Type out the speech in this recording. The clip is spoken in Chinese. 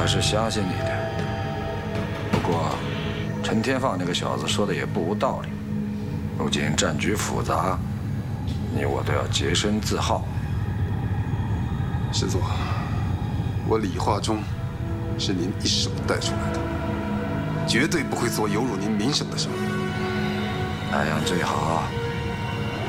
还是相信你的。不过，陈天放那个小子说的也不无道理。如今战局复杂，你我都要洁身自好。 师祖，我李化忠是您一手带出来的，绝对不会做有辱您名声的事。 那样最好。